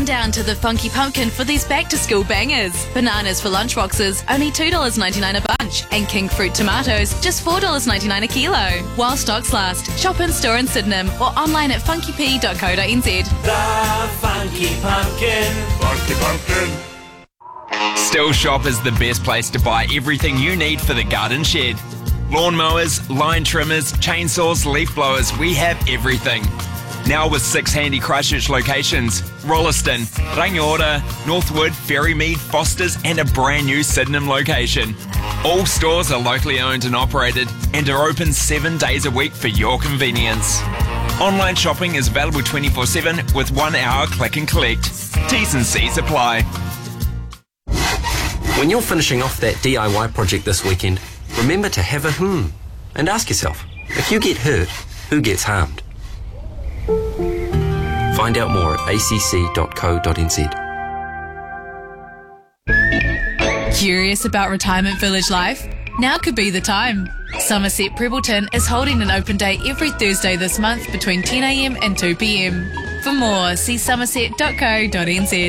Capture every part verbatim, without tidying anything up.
on down to the Funky Pumpkin for these back-to-school bangers. Bananas for lunchboxes, only two dollars ninety-nine a bunch. And king fruit tomatoes, just four dollars ninety-nine a kilo. While stocks last, shop in store in Sydenham or online at funky p dot co dot n z. The Funky Pumpkin. Funky Pumpkin. Still Shop is the best place to buy everything you need for the garden shed. Lawnmowers, line trimmers, chainsaws, leaf blowers, we have everything. Now with six handy Christchurch locations: Rolleston, Rangiora, Northwood, Ferrymead, Fosters and a brand new Sydenham location. All stores are locally owned and operated and are open seven days a week for your convenience. Online shopping is available twenty-four seven with one hour click and collect. T's and C's apply. When you're finishing off that D I Y project this weekend, remember to have a hmm and ask yourself, if you get hurt, who gets harmed? Find out more at a c c dot co dot n z. Curious about retirement village life? Now could be the time. Somerset Prebbleton is holding an open day every Thursday this month between ten a m and two p m. For more, see somerset dot co dot n z.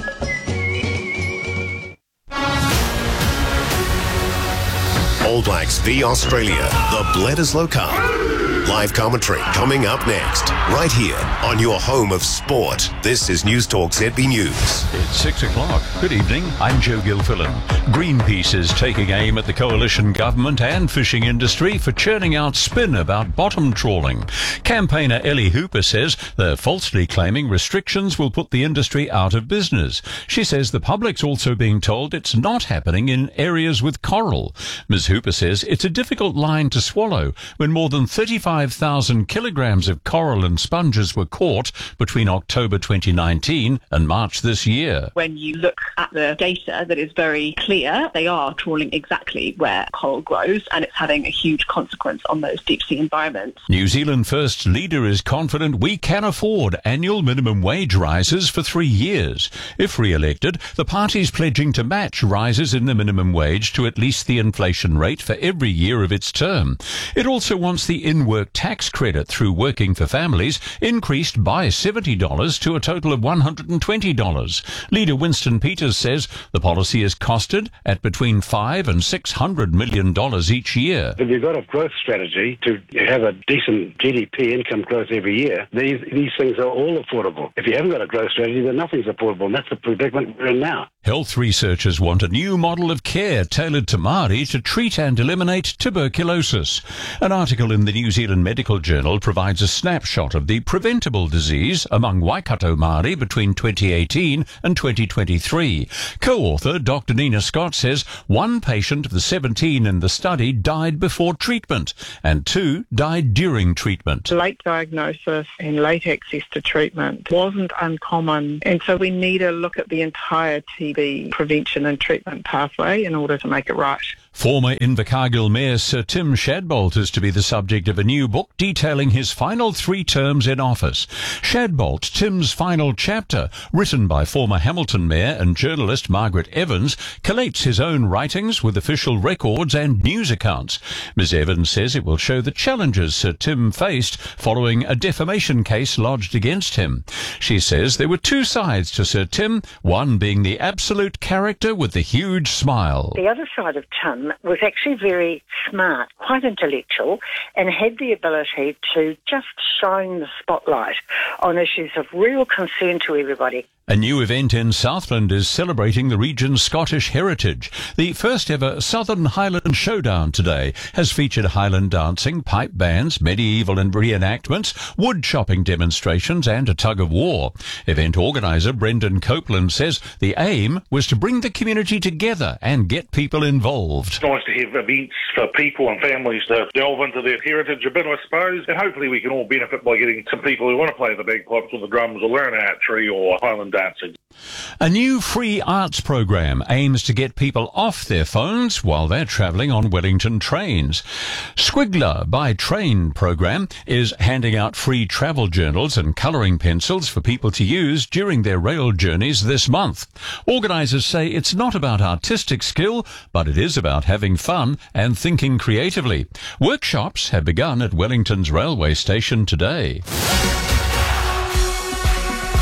All Blacks v Australia, the Bledisloe Cup. Live commentary coming up next, right here on your home of sport. This is News Talk Z B News. It's six o'clock. Good evening. I'm Joe Gilfillan. Greenpeace is taking aim at the coalition government and fishing industry for churning out spin about bottom trawling. Campaigner Ellie Hooper says they're falsely claiming restrictions will put the industry out of business. She says the public's also being told it's not happening in areas with coral. Miz Hooper says it's a difficult line to swallow when more than thirty-five thousand kilograms of coral and sponges were caught between October twenty nineteen and March this year. When you look at the data, that is very clear. They are trawling exactly where coral grows, and it's having a huge consequence on those deep sea environments. New Zealand First leader is confident we can afford annual minimum wage rises for three years. If re-elected, the party's pledging to match rises in the minimum wage to at least the inflation rate for every year of its term. It also wants the in-work tax credit through Working for Families increased by seventy dollars to a total of one hundred twenty dollars. Leader Winston Peters says the policy is costed at between five and six hundred million dollars each year. If you've got a growth strategy to have a decent G D P income growth every year, these these things are all affordable. If you haven't got a growth strategy, then nothing's affordable, and that's the predicament we're in now. Health researchers want a new model of care tailored to Māori to treat and eliminate tuberculosis. An article in the New Zealand Medical Journal provides a snapshot of the preventable disease among Waikato Māori between twenty eighteen and twenty twenty-three. Co-author Doctor Nina Scott says one patient of the seventeen in the study died before treatment and two died during treatment. Late diagnosis and late access to treatment wasn't uncommon, and so we need to look at the entire T B prevention and treatment pathway in order to make it right. Former Invercargill Mayor Sir Tim Shadbolt is to be the subject of a new book detailing his final three terms in office. Shadbolt, Tim's Final Chapter, written by former Hamilton Mayor and journalist Margaret Evans, collates his own writings with official records and news accounts. Miz Evans says it will show the challenges Sir Tim faced following a defamation case lodged against him. She says there were two sides to Sir Tim, one being the absolute character with the huge smile. The other side of Tim was actually very smart, quite intellectual, and had the ability to just shine the spotlight on issues of real concern to everybody. A new event in Southland is celebrating the region's Scottish heritage. The first ever Southern Highland Showdown today has featured Highland dancing, pipe bands, medieval and reenactments, wood chopping demonstrations and a tug of war. Event organiser Brendan Copeland says the aim was to bring the community together and get people involved. It's nice to have events for people and families to delve into their heritage a bit, I suppose, and hopefully we can all benefit by getting some people who want to play the bagpipes or the drums or learn archery or Highland dancing. A new free arts program aims to get people off their phones while they're travelling on Wellington trains. Squiggler by Train program is handing out free travel journals and colouring pencils for people to use during their rail journeys this month. Organisers say it's not about artistic skill, but it is about having fun and thinking creatively. Workshops have begun at Wellington's railway station today.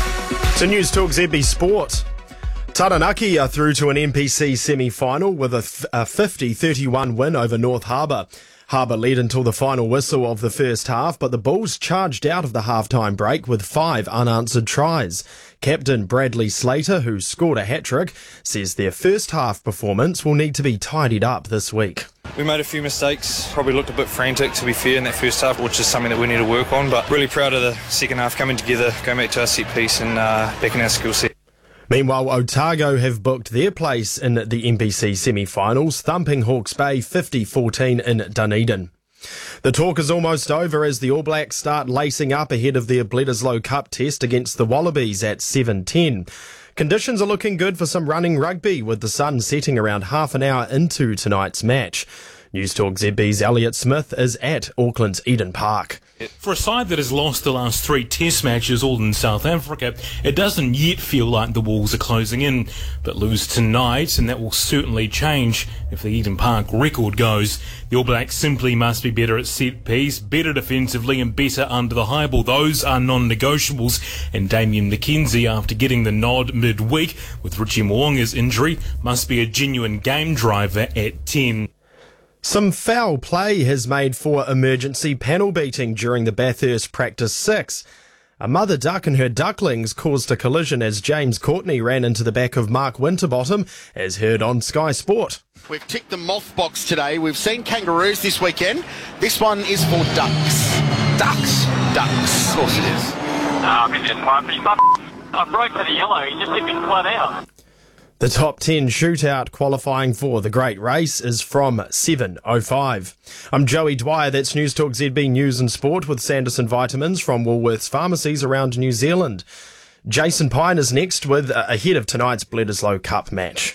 To News Talk Z B Sport. Taranaki are through to an N P C semi-final with a fifty thirty-one win over North Harbour. Harbour led until the final whistle of the first half, but the Bulls charged out of the half-time break with five unanswered tries. Captain Bradley Slater, who scored a hat-trick, says their first half performance will need to be tidied up this week. We made a few mistakes, probably looked a bit frantic to be fair in that first half, which is something that we need to work on, but really proud of the second half coming together, going back to our set piece and uh, back in our skill set. Meanwhile, Otago have booked their place in the N P C semi-finals, thumping Hawke's Bay fifty fourteen in Dunedin. The talk is almost over as the All Blacks start lacing up ahead of their Bledisloe Cup test against the Wallabies at seven ten. Conditions are looking good for some running rugby, with the sun setting around half an hour into tonight's match. News Talk Z B's Elliot Smith is at Auckland's Eden Park. For a side that has lost the last three test matches, all in South Africa, it doesn't yet feel like the Wolves are closing in. But lose tonight, and that will certainly change if the Eden Park record goes. The All Blacks simply must be better at set piece, better defensively and better under the high ball. Those are non-negotiables. And Damien McKenzie, after getting the nod midweek with Richie Mo'unga's injury, must be a genuine game driver at ten. Some foul play has made for emergency panel beating during the Bathurst Practice six. A mother duck and her ducklings caused a collision as James Courtney ran into the back of Mark Winterbottom, as heard on Sky Sport. We've ticked the moth box today. We've seen kangaroos this weekend. This one is for ducks. Ducks. Ducks. Of course it is. Oh, I'm just I broke for the yellow. He just hit me flat out. The top ten shootout qualifying for the Great Race is from seven oh five. I'm Joey Dwyer, that's News Talk Z B News and Sport with Sanderson Vitamins from Woolworths pharmacies around New Zealand. Jason Pine is next with uh, ahead of tonight's Bledisloe Cup match.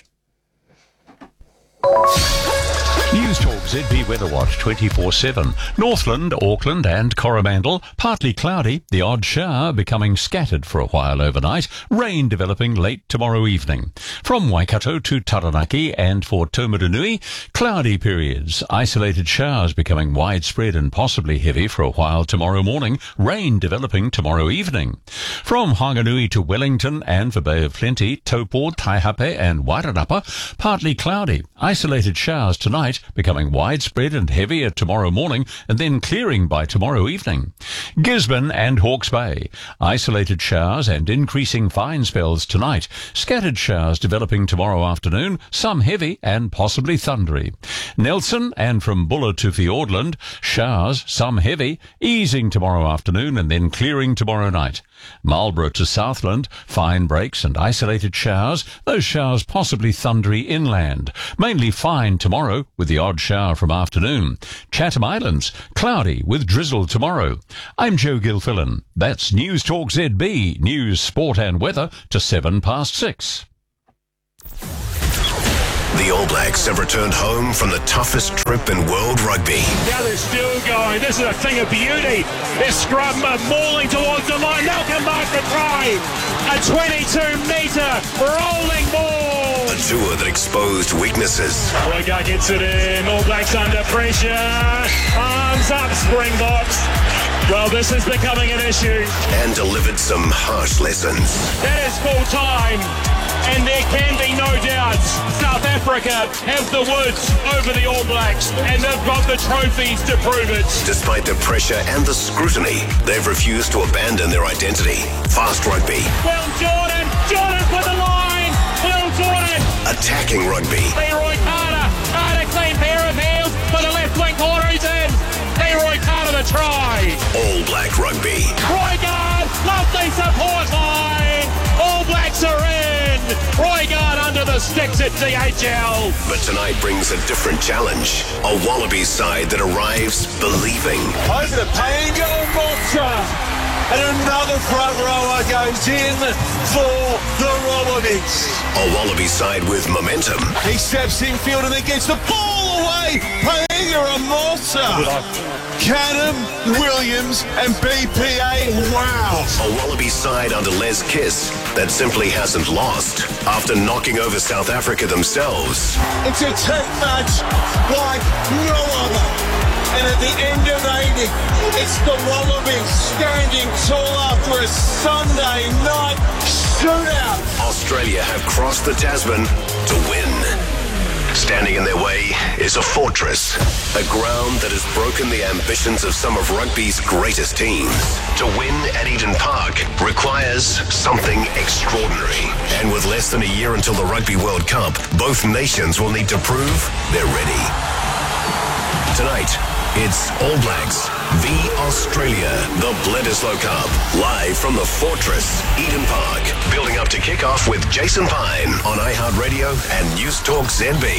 News Talk Z B Weather Watch twenty-four seven. Northland, Auckland and Coromandel, partly cloudy, the odd shower becoming scattered for a while overnight, rain developing late tomorrow evening. From Waikato to Taranaki and for Taumarunui, cloudy periods, isolated showers becoming widespread and possibly heavy for a while tomorrow morning, rain developing tomorrow evening. From Hanganui to Wellington and for Bay of Plenty, Taupo, Taihape and Wairarapa, partly cloudy, isolated showers tonight, becoming widespread and heavier tomorrow morning and then clearing by tomorrow evening. Gisborne and Hawke's Bay, isolated showers and increasing fine spells tonight. Scattered showers developing tomorrow afternoon, some heavy and possibly thundery. Nelson and from Buller to Fiordland, showers, some heavy, easing tomorrow afternoon and then clearing tomorrow night. Marlborough to Southland, fine breaks and isolated showers, those showers possibly thundery inland. Mainly fine tomorrow with the odd shower from afternoon. Chatham Islands, cloudy with drizzle tomorrow. I'm Joe Gilfillan. That's News Talk Z B, news, sport and weather to seven past six. The All Blacks have returned home from the toughest trip in world rugby. Now they're still going. This is a thing of beauty. They're scrum mauling towards the line. They'll come back to try. A twenty-two metre rolling ball. A tour that exposed weaknesses. Roygar gets it in. All Blacks under pressure. Arms up, Springboks. Well, this is becoming an issue. And delivered some harsh lessons. That is full time. And there can be no doubt South Africa have the woods over the All Blacks and they've got the trophies to prove it. Despite the pressure and the scrutiny, they've refused to abandon their identity. Fast rugby. Will Jordan, Jordan for the line. Will Jordan. Attacking rugby. Leroy Carter, Carter clean pair of heels for the left wing corner, he's in. Leroy Carter the try. All Black rugby. Roygaard, lovely support line. All Blacks are in. Roygaard under the sticks at D H L. But tonight brings a different challenge. A Wallabies side that arrives believing. Over the Pango Motra. And another front rower goes in for the Wallabies. A Wallabies side with momentum. He steps in field and then gets the ball away. Pango Motra. Canham, Williams and B P A, wow. A Wallaby side under Les Kiss that simply hasn't lost after knocking over South Africa themselves. It's a team match like no other. And at the end of eighty, it's the Wallabies standing tall after a Sunday night shootout. Australia have crossed the Tasman to win. Standing in their way is a fortress, a ground that has broken the ambitions of some of rugby's greatest teams. To win at Eden Park requires something extraordinary. And with less than a year until the Rugby World Cup, both nations will need to prove they're ready. Tonight, it's All Blacks v Australia, the Bledisloe Cup, live from the Fortress, Eden Park. Building up to kick-off with Jason Pine on iHeartRadio and News Talk Z B.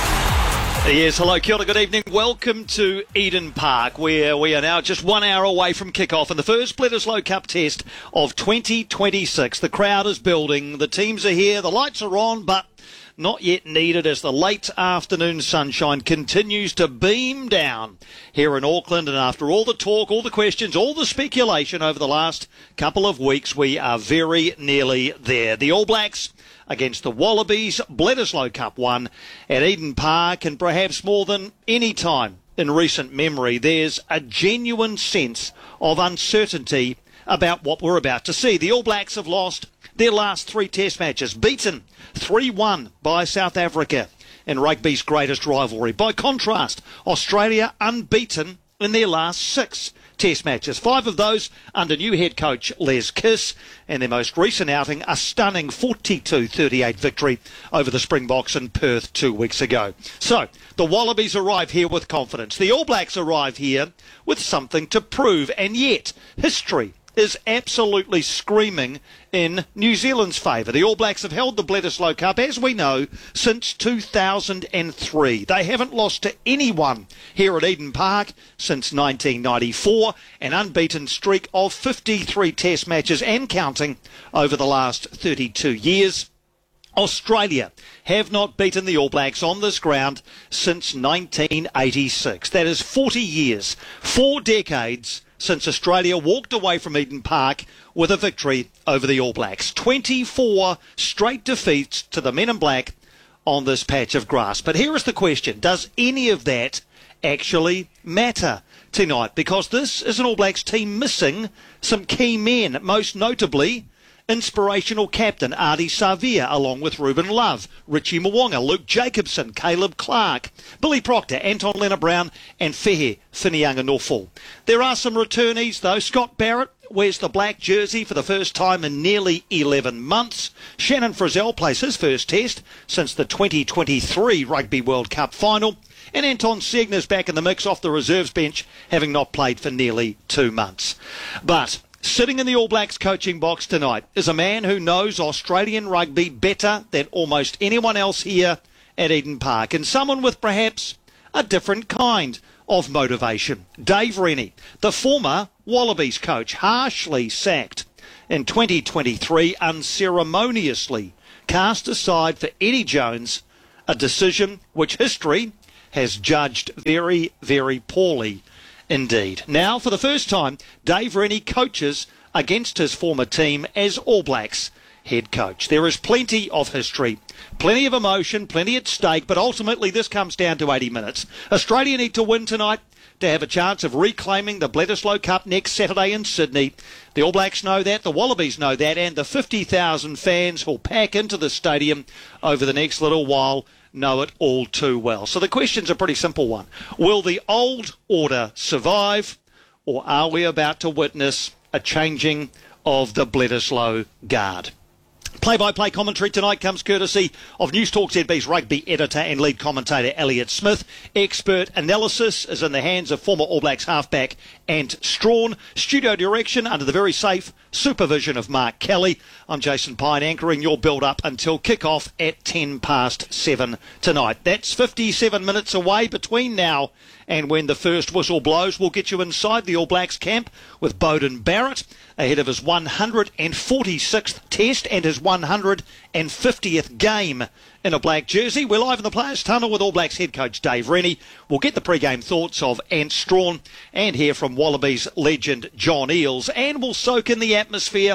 Yes, hello, kia ora, good evening. Welcome to Eden Park, where we are now just one hour away from kick-off in the first Bledisloe Cup test of twenty twenty-six. The crowd is building, the teams are here, the lights are on, but not yet needed as the late afternoon sunshine continues to beam down here in Auckland. And after all the talk, all the questions, all the speculation over the last couple of weeks, we are very nearly there. The All Blacks against the Wallabies, Bledisloe Cup one at Eden Park, and perhaps more than any time in recent memory, there's a genuine sense of uncertainty about what we're about to see. The All Blacks have lost their last three test matches, beaten three one by South Africa in rugby's greatest rivalry. By contrast, Australia unbeaten in their last six test matches, five of those under new head coach Les Kiss, and their most recent outing, a stunning forty-two thirty-eight victory over the Springboks in Perth two weeks ago. So, the Wallabies arrive here with confidence. The All Blacks arrive here with something to prove, and yet history is absolutely screaming in New Zealand's favour. The All Blacks have held the Bledisloe Cup, as we know, since two thousand three. They haven't lost to anyone here at Eden Park since nineteen ninety-four, an unbeaten streak of fifty-three test matches and counting over the last thirty-two years. Australia have not beaten the All Blacks on this ground since nineteen eighty-six. That is forty years, four decades since Australia walked away from Eden Park with a victory over the All Blacks. twenty-four straight defeats to the men in black on this patch of grass. But here is the question. Does any of that actually matter tonight? Because this is an All Blacks team missing some key men, most notably inspirational captain Ardie Savea, along with Ruben Love, Richie Mwanga, Luke Jacobson, Caleb Clark, Billy Proctor, Anton Leonard-Brown and Fehe Whinianga-Norful. There are some returnees though. Scott Barrett wears the black jersey for the first time in nearly eleven months. Shannon Frizzell plays his first test since the twenty twenty-three Rugby World Cup final. And Anton Segner's back in the mix off the reserves bench, having not played for nearly two months. But sitting in the All Blacks coaching box tonight is a man who knows Australian rugby better than almost anyone else here at Eden Park, and someone with perhaps a different kind of motivation. Dave Rennie, the former Wallabies coach, harshly sacked in twenty twenty-three, unceremoniously cast aside for Eddie Jones, a decision which history has judged very, very poorly indeed. Now, for the first time, Dave Rennie coaches against his former team as All Blacks head coach. There is plenty of history, plenty of emotion, plenty at stake, but ultimately this comes down to eighty minutes. Australia need to win tonight to have a chance of reclaiming the Bledisloe Cup next Saturday in Sydney. The All Blacks know that, the Wallabies know that, and the fifty thousand fans who'll pack into the stadium over the next little while know it all too well. So the question's a pretty simple one. Will the old order survive, or are we about to witness a changing of the Bledisloe guard? Play-by-play commentary tonight comes courtesy of News Talk Z B's rugby editor and lead commentator Elliot Smith. Expert analysis is in the hands of former All Blacks halfback Ant Strawn. Studio direction under the very safe supervision of Mark Kelly. I'm Jason Pine, anchoring your build-up until kick-off at ten past seven tonight. That's fifty-seven minutes away between now and when the first whistle blows. We'll get you inside the All Blacks camp with Beauden Barrett ahead of his one hundred forty-sixth test and his one hundred fiftieth game in a black jersey. We're live in the Players' Tunnel with All Blacks head coach Dave Rennie. We'll get the pre-game thoughts of Ant Strawn and hear from Wallabies legend John Eales, and we'll soak in the atmosphere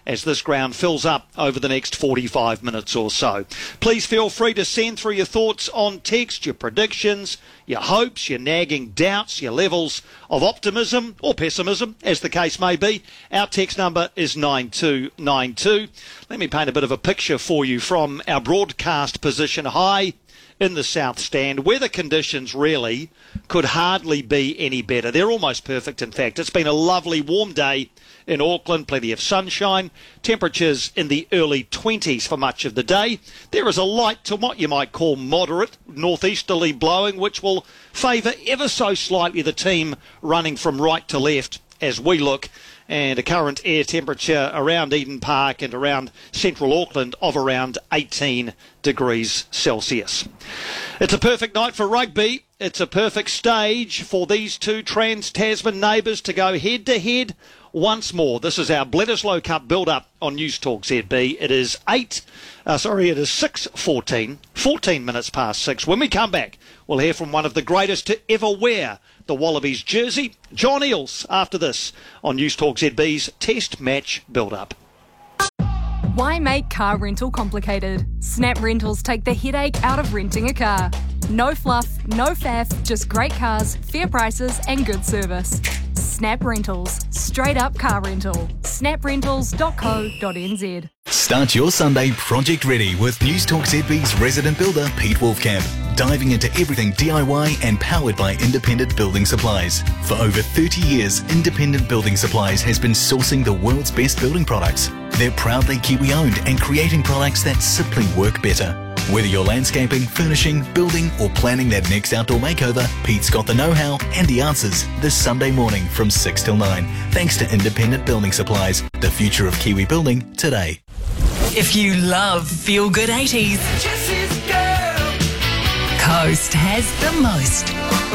as this ground fills up over the next forty-five minutes or so. Please feel free to send through your thoughts on text, your predictions, your hopes, your nagging doubts, your levels of optimism or pessimism, as the case may be. Our text number is nine two nine two. Let me paint a bit of a picture for you from our broadcast position high in the south stand. Weather conditions really could hardly be any better. They're almost perfect, in fact. It's been a lovely warm day in Auckland, plenty of sunshine, temperatures in the early twenties for much of the day. There is a light to what you might call moderate northeasterly blowing, which will favour ever so slightly the team running from right to left as we look, and a current air temperature around Eden Park and around central Auckland of around eighteen degrees Celsius. It's a perfect night for rugby. It's a perfect stage for these two Trans-Tasman neighbours to go head-to-head once more. This is our Bledisloe Cup build-up on News Talk Z B. It is eight, uh, sorry, it is six fourteen, fourteen minutes past six. When we come back, we'll hear from one of the greatest to ever wear the Wallabies jersey, John Eales, after this on News Talk Z B's Test Match build-up. Why make car rental complicated? Snap Rentals take the headache out of renting a car. No fluff, no faff, just great cars, fair prices and good service. Snap Rentals. Straight up car rental. snap rentals dot co dot n z. Start your Sunday project ready with News Talk Z B's resident builder Pete Wolfcamp. Diving into everything D I Y and powered by Independent Building Supplies. For over thirty years, Independent Building Supplies has been sourcing the world's best building products. They're proudly Kiwi owned and creating products that simply work better. Whether you're landscaping, furnishing, building or planning that next outdoor makeover, Pete's got the know-how and the answers this Sunday morning from six till nine. Thanks to Independent Building Supplies, the future of Kiwi building today. If you love feel-good eighties, Coast has the most.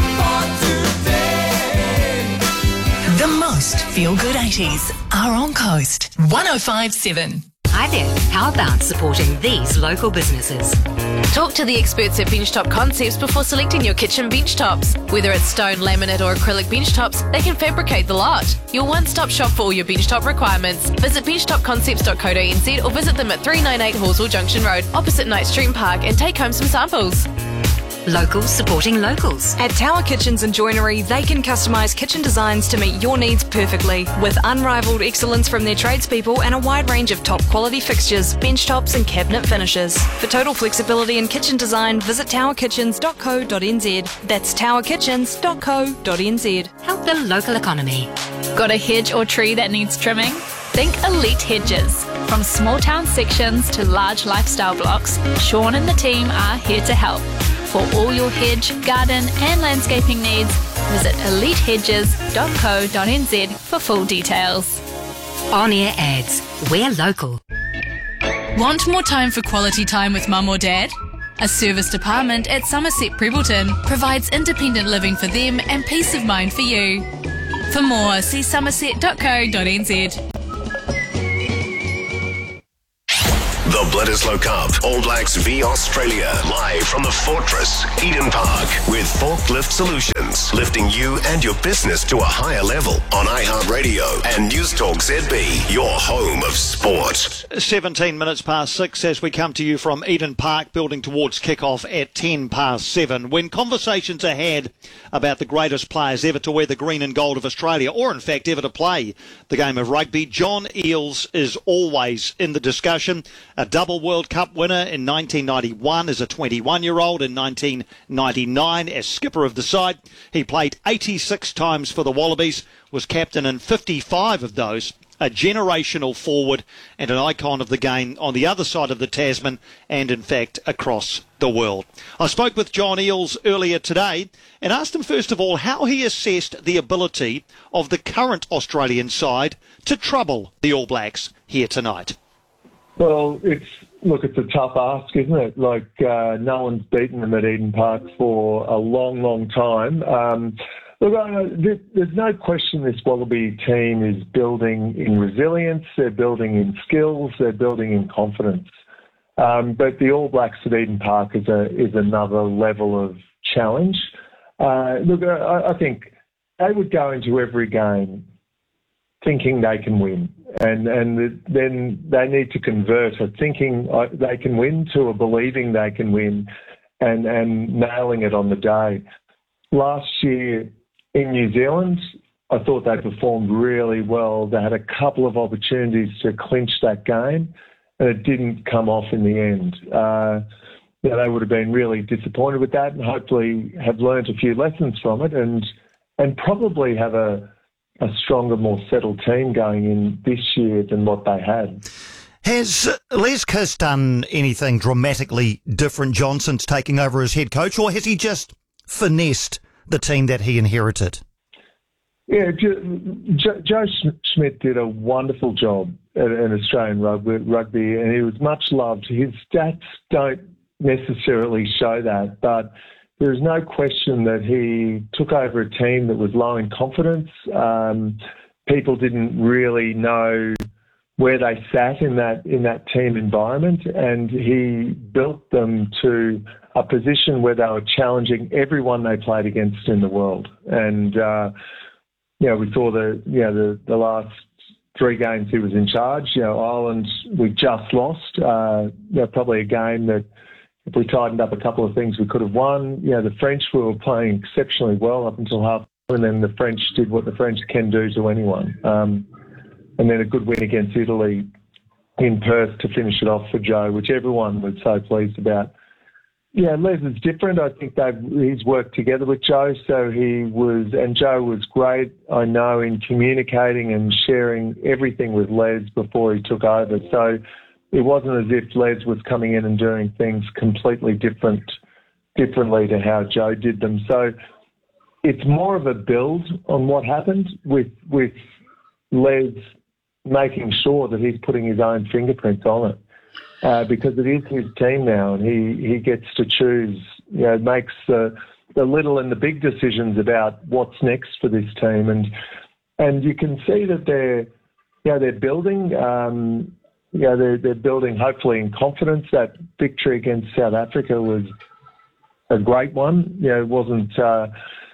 The most feel-good eighties are on Coast. one oh five point seven. Hi there, how about supporting these local businesses? Talk to the experts at Benchtop Concepts before selecting your kitchen bench tops. Whether it's stone, laminate or acrylic bench tops, they can fabricate the lot. Your one-stop shop for all your bench top requirements. Visit benchtop concepts dot co dot n z or visit them at three ninety-eight Horswell Junction Road, opposite Knight Street Park, and take home some samples. Locals supporting locals. At Tower Kitchens and Joinery, they can customise kitchen designs to meet your needs perfectly, with unrivaled excellence from their tradespeople and a wide range of top quality fixtures, bench tops and cabinet finishes. For total flexibility in kitchen design, visit tower kitchens dot co dot n z. That's tower kitchens dot co dot n z. Help the local economy. Got a hedge or tree that needs trimming? Think Elite Hedges. From small town sections to large lifestyle blocks, Sean and the team are here to help. For all your hedge, garden and landscaping needs, visit elite hedges dot co dot n z for full details. On-air ads. We're local. Want more time for quality time with mum or dad? A service department at Somerset Prebleton provides independent living for them and peace of mind for you. For more, see somerset dot co dot n z. The Bledisloe Cup, All Blacks v Australia, live from the Fortress, Eden Park, with Forklift Solutions, lifting you and your business to a higher level on iHeartRadio and News Talk Z B, your home of sport. seventeen minutes past six as we come to you from Eden Park, building towards kick-off at ten past seven. When conversations are had about the greatest players ever to wear the green and gold of Australia, or in fact ever to play the game of rugby, John Eales is always in the discussion. A double World Cup winner in nineteen ninety-one as a twenty-one-year-old, in nineteen ninety-nine as skipper of the side. He played eighty-six times for the Wallabies, was captain in fifty-five of those. A generational forward and an icon of the game on the other side of the Tasman and, in fact, across the world. I spoke with John Eales earlier today and asked him, first of all, how he assessed the ability of the current Australian side to trouble the All Blacks here tonight. Well, it's look, it's a tough ask, isn't it? Like, uh, no one's beaten them at Eden Park for a long, long time. Um, look, uh, there, there's no question this Wallaby team is building in resilience, they're building in skills, they're building in confidence. Um, but the All Blacks at Eden Park is a is another level of challenge. Uh, look, I, I think they would go into every game thinking they can win. And and then they need to convert a thinking they can win to a believing they can win and, and nailing it on the day. Last year in New Zealand, I thought they performed really well. They had a couple of opportunities to clinch that game, and it didn't come off in the end. Uh, you know, they would have been really disappointed with that and hopefully have learnt a few lessons from it and and probably have a a stronger, more settled team going in this year than what they had. Has Les Kiss done anything dramatically different, John, since taking over as head coach, or has he just finessed the team that he inherited? Yeah, Joe, Joe Schmidt did a wonderful job at, at Australian rugby, and he was much loved. His stats don't necessarily show that, but there's no question that he took over a team that was low in confidence. Um, people didn't really know where they sat in that in that team environment, and he built them to a position where they were challenging everyone they played against in the world. And uh, you know, we saw the you know the, the last three games he was in charge. You know, Ireland we just lost. Uh, you know, probably a game that, if we tightened up a couple of things, we could have won. You know, the French were playing exceptionally well up until half, and then the French did what the French can do to anyone. Um, and then a good win against Italy in Perth to finish it off for Joe, which everyone was so pleased about. Yeah, Les is different. I think they've he's worked together with Joe, so he was, and Joe was great, I know, in communicating and sharing everything with Les before he took over. So it wasn't as if Les was coming in and doing things completely different, differently to how Joe did them. So it's more of a build on what happened with with Les making sure that he's putting his own fingerprints on it, uh, because it is his team now, and he, he gets to choose. You know, makes the the little and the big decisions about what's next for this team, and and you can see that they're you know they're building. Um, You know, they're, they're building, hopefully, in confidence. That victory against South Africa was a great one. You know, it wasn't, uh,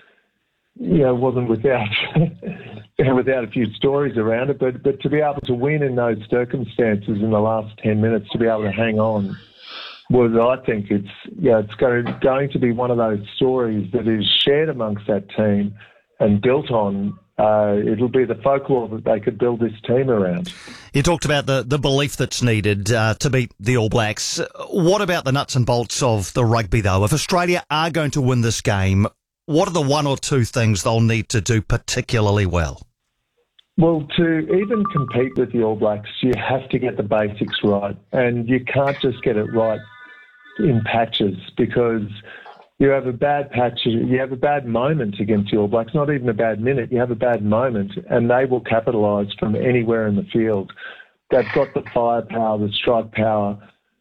you know, wasn't without, you know, without a few stories around it. But, but to be able to win in those circumstances in the last ten minutes, to be able to hang on, was, I think, it's, yeah, it's going, going to be one of those stories that is shared amongst that team and built on. Uh, it'll be the folklore that they could build this team around. You talked about the, the belief that's needed uh, to beat the All Blacks. What about the nuts and bolts of the rugby, though? If Australia are going to win this game, what are the one or two things they'll need to do particularly well? Well, to even compete with the All Blacks, you have to get the basics right. And you can't just get it right in patches, because you have a bad patch, you have a bad moment against the All Blacks, not even a bad minute, you have a bad moment, and they will capitalise from anywhere in the field. They've got the firepower, the strike power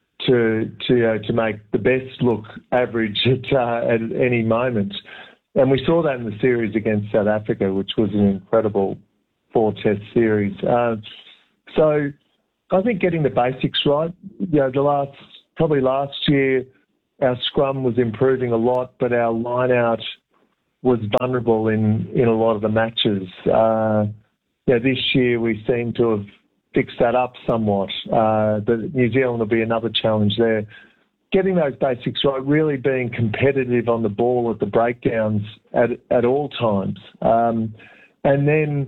to to uh, to make the best look average at, uh, at any moment. And we saw that in the series against South Africa, which was an incredible four-test series. Uh, so I think getting the basics right, you know, the last, probably last year, our scrum was improving a lot, but our line-out was vulnerable in, in a lot of the matches. Uh, you know, this year we seem to have fixed that up somewhat, uh, but New Zealand will be another challenge there. Getting those basics right, really being competitive on the ball at the breakdowns at, at all times, um, and then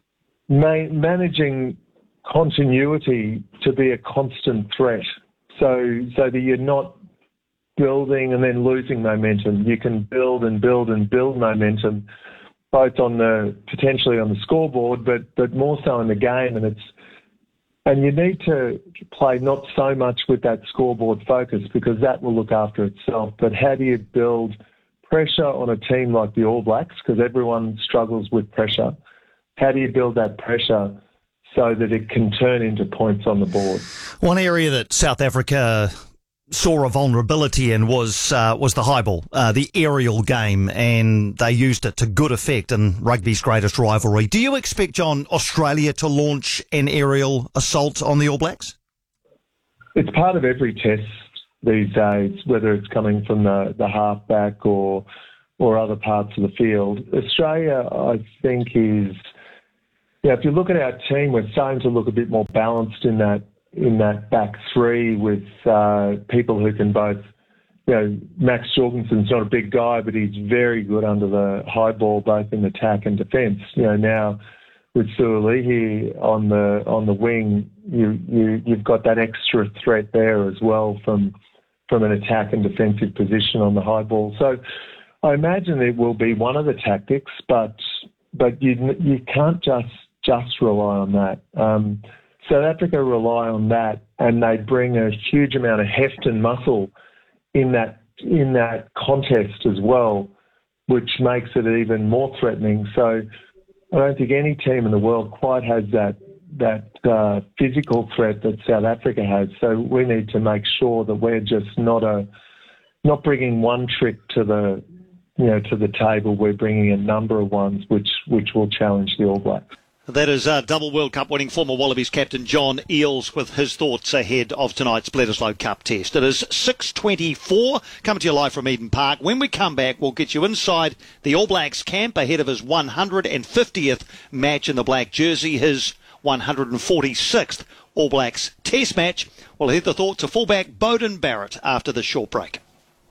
ma- managing continuity to be a constant threat, so so that you're not building and then losing momentum. You can build and build and build momentum, both on the potentially on the scoreboard, but but more so in the game. And it's and you need to play not so much with that scoreboard focus, because that will look after itself. But how do you build pressure on a team like the All Blacks? Because everyone struggles with pressure. How do you build that pressure so that it can turn into points on the board? One area that South Africa saw a vulnerability in was uh, was the high ball, uh, the aerial game, and they used it to good effect in rugby's greatest rivalry. Do you expect, John, Australia to launch an aerial assault on the All Blacks? It's part of every test these days, whether it's coming from the, the halfback or or other parts of the field. Australia, I think, is... You yeah, if you look at our team, we're starting to look a bit more balanced in that in that back three with uh, people who can both, you know, Max Jorgensen's not a big guy, but he's very good under the high ball, both in attack and defence. You know, now with Suolihi on the on the wing, you you you've got that extra threat there as well from from an attack and defensive position on the high ball. So I imagine it will be one of the tactics, but but you you can't just just rely on that. Um, South Africa rely on that, and they bring a huge amount of heft and muscle in that in that contest as well, which makes it even more threatening. So I don't think any team in the world quite has that that uh, physical threat that South Africa has. So we need to make sure that we're just not a not bringing one trick to the you know to the table. We're bringing a number of ones which which will challenge the All Blacks. That is uh, double World Cup winning former Wallabies captain John Eales with his thoughts ahead of tonight's Bledisloe Cup test. It is six twenty-four, coming to you live from Eden Park. When we come back, we'll get you inside the All Blacks camp ahead of his one hundred fiftieth match in the black jersey, his one hundred forty-sixth All Blacks test match. We'll hear the thoughts of fullback Beauden Barrett after the short break.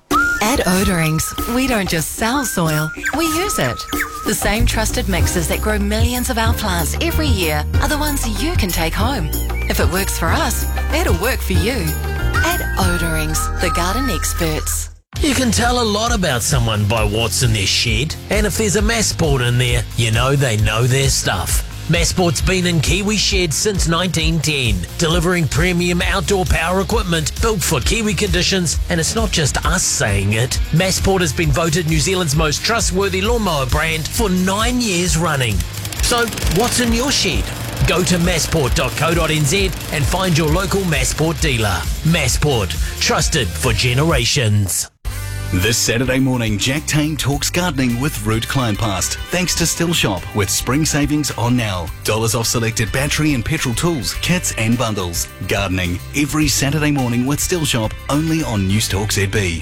At Odorings, we don't just sell soil, we use it. The same trusted mixes that grow millions of our plants every year are the ones you can take home. If it works for us, it'll work for you. At Odorings, the garden experts. You can tell a lot about someone by what's in their shed, and if there's a Massport in there, you know they know their stuff. Massport's been in Kiwi sheds since nineteen ten, delivering premium outdoor power equipment built for Kiwi conditions, and it's not just us saying it. Massport has been voted New Zealand's most trustworthy lawnmower brand for nine years running. So, what's in your shed? Go to massport dot co dot n z and find your local Massport dealer. Massport, trusted for generations. This Saturday morning, Jack Tame talks gardening with Ruud Kleinpast, thanks to Still Shop with spring savings on now. Dollars off selected battery and petrol tools, kits and bundles. Gardening every Saturday morning with Still Shop, only on Newstalk Z B.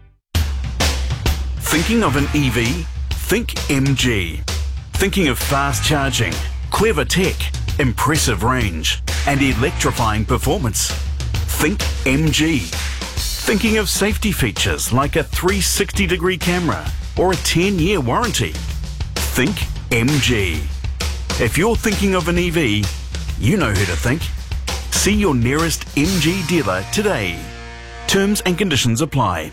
Thinking of an E V? Think M G. Thinking of fast charging, clever tech, impressive range, and electrifying performance? Think M G. Thinking of safety features like a three hundred sixty degree camera or a ten year warranty? Think M G. If you're thinking of an E V, you know who to think. See your nearest M G dealer today. Terms and conditions apply.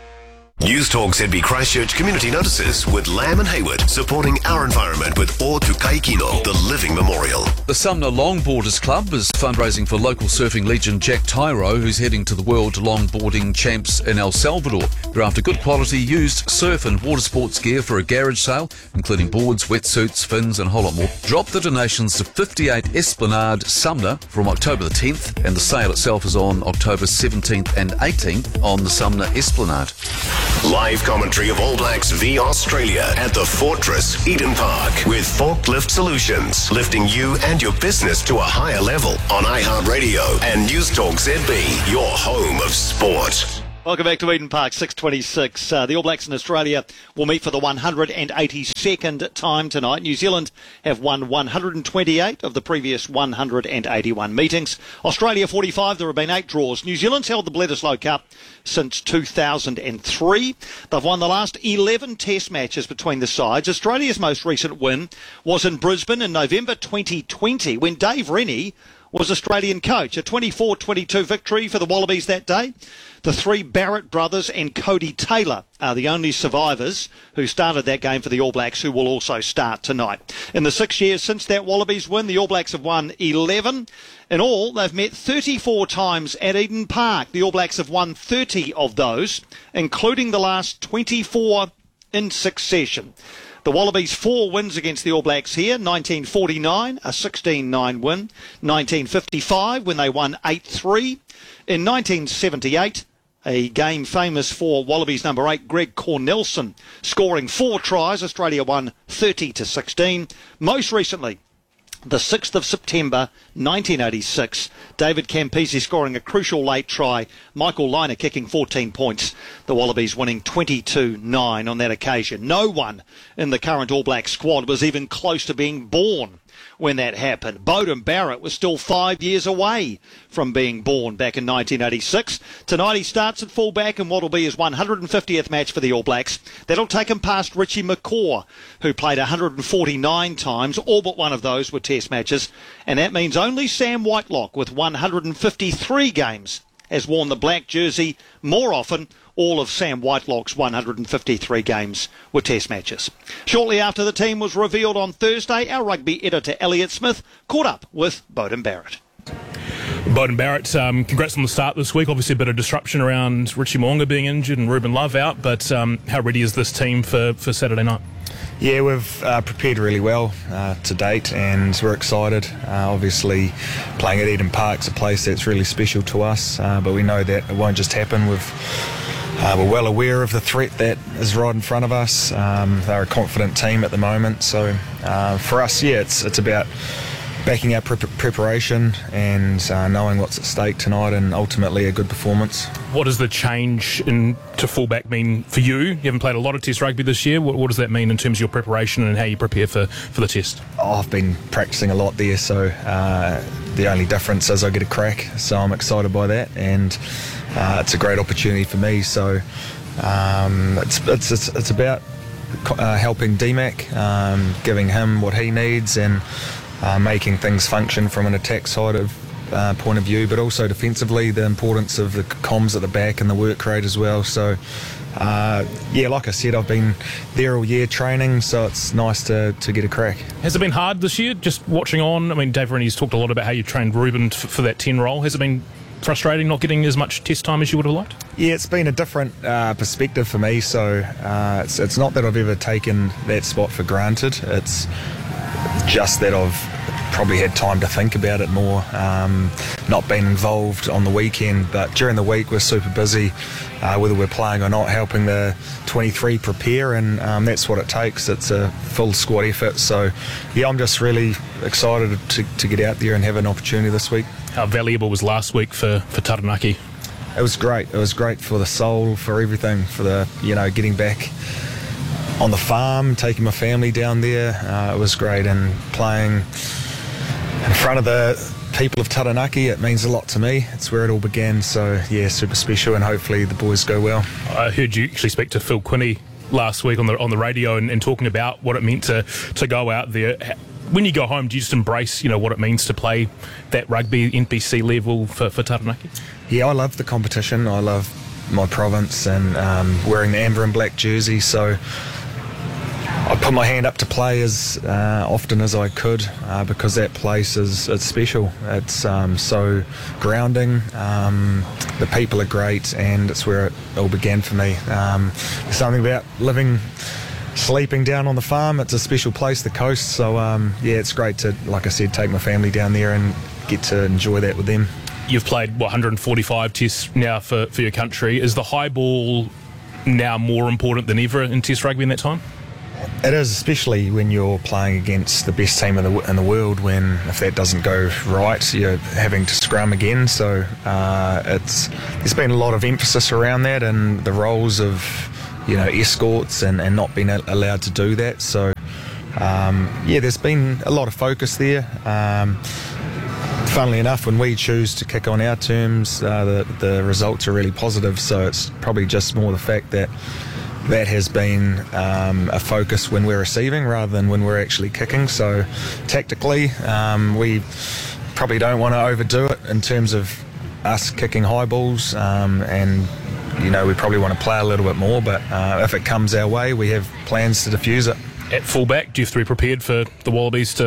Newstalk Z B Christchurch Community Notices with Lamb and Hayward, supporting our environment with O Tukai Kino, the Living Memorial. The Sumner Longboarders Club is fundraising for local surfing legend Jack Tyro, who's heading to the World Longboarding Champs in El Salvador. They're after good quality used surf and water sports gear for a garage sale, including boards, wetsuits, fins and a whole lot more. Drop the donations to fifty-eight Esplanade, Sumner from October the tenth, and the sale itself is on October seventeenth and eighteenth on the Sumner Esplanade. Live commentary of All Blacks v Australia at the Fortress, Eden Park, with Forklift Solutions, lifting you and your business to a higher level on iHeartRadio and Newstalk Z B, your home of sport. Welcome back to Eden Park, six twenty-six. Uh, the All Blacks in Australia will meet for the one hundred eighty-second time tonight. New Zealand have won one hundred twenty-eight of the previous one hundred eighty-one meetings. Australia forty-five, there have been eight draws. New Zealand's held the Bledisloe Cup since two thousand three. They've won the last eleven test matches between the sides. Australia's most recent win was in Brisbane in November twenty twenty when Dave Rennie was Australian coach. A twenty-four twenty-two victory for the Wallabies that day. The three Barrett brothers and Cody Taylor are the only survivors who started that game for the All Blacks, who will also start tonight. In the six years since that Wallabies win, the All Blacks have won eleven. In all, they've met thirty-four times at Eden Park. The All Blacks have won thirty of those, including the last twenty-four in succession. The Wallabies' four wins against the All Blacks here: nineteen forty-nine, a sixteen nine win; nineteen fifty-five, when they won eight three; in nineteen seventy-eight, a game famous for Wallabies number eight, Greg Cornelson, scoring four tries. Australia won thirty to sixteen. Most recently, the sixth of September nineteen eighty-six, David Campese scoring a crucial late try, Michael Lynagh kicking fourteen points, the Wallabies winning twenty-two nine on that occasion. No one in the current All Black squad was even close to being born when that happened. Beauden Barrett was still five years away from being born back in nineteen eighty-six. Tonight he starts at fullback in what will be his one hundred fiftieth match for the All Blacks. That'll take him past Richie McCaw, who played one hundred forty-nine times, all but one of those were Test matches. And that means only Sam Whitelock, with one hundred fifty-three games, has worn the black jersey more often. All of Sam Whitelock's one hundred fifty-three games were Test matches. Shortly after the team was revealed on Thursday, our rugby editor Elliot Smith caught up with Beauden Barrett. Beauden Barrett, um, congrats on the start this week. Obviously a bit of disruption around Richie Mo'unga being injured and Ruben Love out, but um, how ready is this team for, for Saturday night? Yeah, we've uh, prepared really well uh, to date, and we're excited. Uh, obviously, playing at Eden Park's a place that's really special to us, uh, but we know that it won't just happen. We've Uh, we're well aware of the threat that is right in front of us. Um, they're a confident team at the moment, so uh, for us, yeah, it's it's about backing up pre- preparation and uh, knowing what's at stake tonight, and ultimately a good performance. What does the change in to fullback mean for you? You haven't played a lot of Test rugby this year. What, what does that mean in terms of your preparation and how you prepare for, for the Test? Oh, I've been practicing a lot there, so uh, the only difference is I get a crack, so I'm excited by that, and uh, it's a great opportunity for me. So um, it's, it's it's it's about uh, helping D MAC, um, giving him what he needs, and Uh, making things function from an attack side of uh, point of view, but also defensively, the importance of the comms at the back and the work rate as well. So, uh, yeah, like I said, I've been there all year training, so it's nice to, to get a crack. Has it been hard this year, just watching on? I mean, Dave Rennie's talked a lot about how you trained Ruben f- for that ten role. Has it been frustrating not getting as much Test time as you would have liked? Yeah, it's been a different uh, perspective for me, so uh, it's, it's not that I've ever taken that spot for granted. It's just that I've probably had time to think about it more, um, not been involved on the weekend, but during the week we're super busy, uh, whether we're playing or not, helping the twenty-three prepare, and um, that's what it takes. It's a full squad effort, so yeah, I'm just really excited to, to get out there and have an opportunity this week. How valuable was last week for, for Taranaki? It was great. It was great for the soul, for everything, for the, you know, getting back on the farm, taking my family down there. Uh, it was great, and playing in front of the people of Taranaki, it means a lot to me. It's where it all began, so yeah, super special, and hopefully the boys go well. I heard you actually speak to Phil Quinney last week on the on the radio and, and talking about what it meant to, to go out there. When you go home, do you just embrace, you know, what it means to play that rugby N P C level for, for Taranaki? Yeah, I love the competition. I love my province, and um, wearing the amber and black jersey, so I put my hand up to play as uh, often as I could, uh, because that place is it's special. It's um, so grounding. Um, the people are great, and it's where it all began for me. Um, there's something about living, sleeping down on the farm. It's a special place, the coast. So um, yeah, it's great to, like I said, take my family down there and get to enjoy that with them. You've played what, one hundred forty-five tests now for, for your country. Is the high ball now more important than ever in Test rugby in that time? It is, especially when you're playing against the best team in the in the world. When if that doesn't go right, you're having to scrum again. So uh, it's there's been a lot of emphasis around that, and the roles of, you know, escorts and, and not being allowed to do that. So um, yeah, there's been a lot of focus there. Um, funnily enough, when we choose to kick on our terms, uh, the the results are really positive. So it's probably just more the fact that that has been um, a focus when we're receiving rather than when we're actually kicking. So tactically, um, we probably don't want to overdo it in terms of us kicking high balls, um, and you know, we probably want to play a little bit more, but uh, if it comes our way, we have plans to diffuse it. At fullback, do you have to be prepared for the Wallabies to